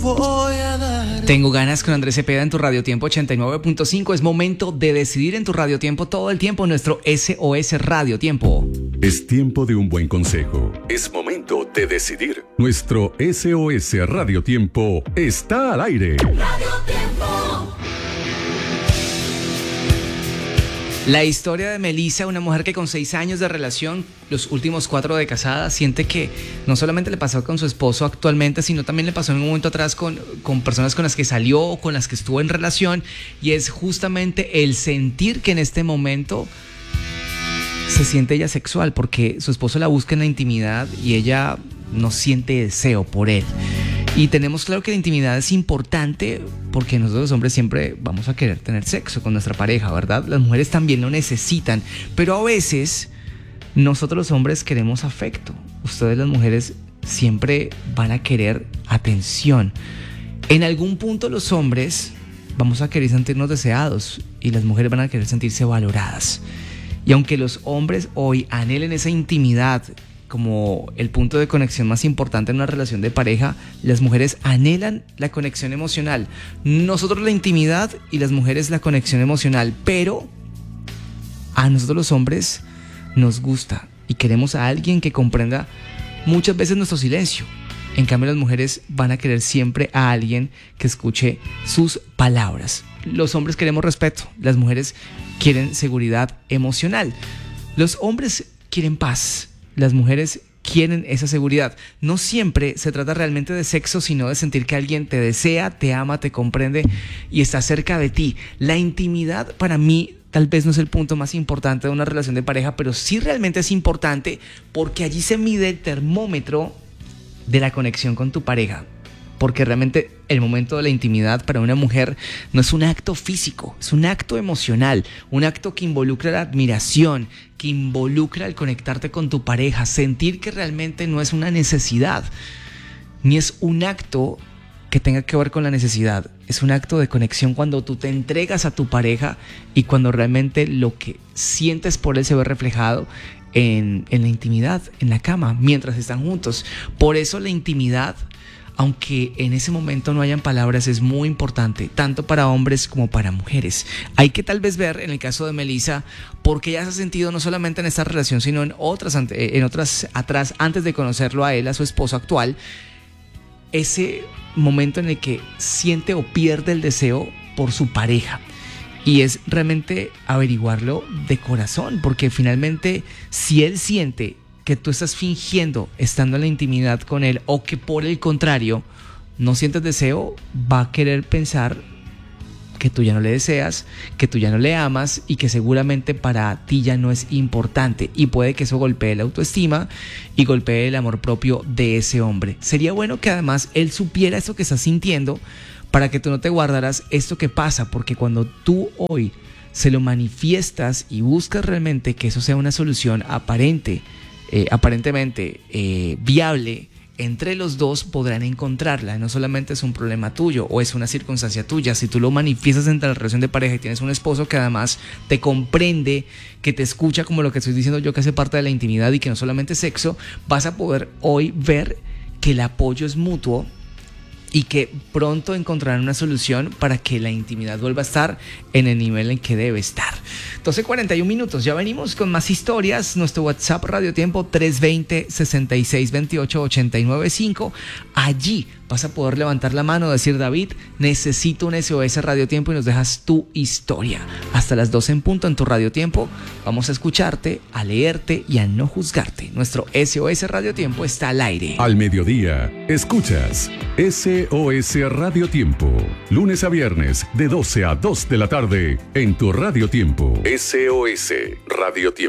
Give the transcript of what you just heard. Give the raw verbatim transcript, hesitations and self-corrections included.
voy a dar. Tengo ganas con Andrés Cepeda en tu Radio Tiempo ochenta y nueve punto cinco. Es momento de decidir en tu Radio Tiempo todo el tiempo, nuestro S O S Radio Tiempo. Es tiempo de un buen consejo. Es momento de decidir. Nuestro S O S Radio Tiempo está al aire. Radio Tiempo. La historia de Melissa, una mujer que con seis años de relación, los últimos cuatro de casada, siente que no solamente le pasó con su esposo actualmente, sino también le pasó en un momento atrás con, con personas con las que salió o con las que estuvo en relación, y es justamente el sentir que en este momento se siente ella sexual, porque su esposo la busca en la intimidad y ella no siente deseo por él. Y tenemos claro que la intimidad es importante porque nosotros los hombres siempre vamos a querer tener sexo con nuestra pareja, ¿verdad? Las mujeres también lo necesitan, pero a veces nosotros los hombres queremos afecto. Ustedes las mujeres siempre van a querer atención. En algún punto los hombres vamos a querer sentirnos deseados y las mujeres van a querer sentirse valoradas. Y aunque los hombres hoy anhelen esa intimidad como el punto de conexión más importante en una relación de pareja, las mujeres anhelan la conexión emocional. Nosotros la intimidad y las mujeres la conexión emocional, pero a nosotros los hombres nos gusta y queremos a alguien que comprenda muchas veces nuestro silencio. En cambio, las mujeres van a querer siempre a alguien que escuche sus palabras. Los hombres queremos respeto, las mujeres quieren seguridad emocional. Los hombres quieren paz, las mujeres quieren esa seguridad. No siempre se trata realmente de sexo, sino de sentir que alguien te desea, te ama, te comprende y está cerca de ti. La intimidad para mí tal vez no es el punto más importante de una relación de pareja, pero sí realmente es importante porque allí se mide el termómetro de la conexión con tu pareja. Porque realmente el momento de la intimidad para una mujer no es un acto físico, es un acto emocional, un acto que involucra la admiración, que involucra el conectarte con tu pareja, sentir que realmente no es una necesidad, ni es un acto que tenga que ver con la necesidad, es un acto de conexión cuando tú te entregas a tu pareja y cuando realmente lo que sientes por él se ve reflejado en, en la intimidad, en la cama, mientras están juntos. Por eso la intimidad, aunque en ese momento no hayan palabras, es muy importante, tanto para hombres como para mujeres. Hay que tal vez ver en el caso de Melissa, porque ella se ha sentido no solamente en esta relación, sino en otras, en otras atrás, antes de conocerlo a él, a su esposo actual, ese momento en el que siente o pierde el deseo por su pareja. Y es realmente averiguarlo de corazón, porque finalmente si él siente que tú estás fingiendo estando en la intimidad con él, o que por el contrario no sientes deseo, va a querer pensar que tú ya no le deseas, que tú ya no le amas y que seguramente para ti ya no es importante, y puede que eso golpee la autoestima y golpee el amor propio de ese hombre. Sería bueno que además él supiera eso que estás sintiendo para que tú no te guardaras esto que pasa, porque cuando tú hoy se lo manifiestas y buscas realmente que eso sea una solución aparente, Eh, aparentemente eh, viable entre los dos, podrán encontrarla. No solamente es un problema tuyo o es una circunstancia tuya. Si tú lo manifiestas entre la relación de pareja y tienes un esposo que además te comprende, que te escucha, como lo que estoy diciendo yo, que hace parte de la intimidad y que no solamente es sexo, vas a poder hoy ver que el apoyo es mutuo y que pronto encontrarán una solución para que la intimidad vuelva a estar en el nivel en que debe estar. doce cuarenta y un minutos, ya venimos con más historias. Nuestro WhatsApp Radio Tiempo tres dos cero, sesenta y seis veintiocho, ochenta y nueve cinco. Allí vas a poder levantar la mano, decir: David, necesito un S O S Radio Tiempo, y nos dejas tu historia. Hasta las doce en punto en tu Radio Tiempo vamos a escucharte, a leerte y a no juzgarte. Nuestro S O S Radio Tiempo está al aire. Al mediodía, escuchas S O S Radio Tiempo, lunes a viernes de doce a dos de la tarde en tu Radio Tiempo. S O S Radio Tiempo.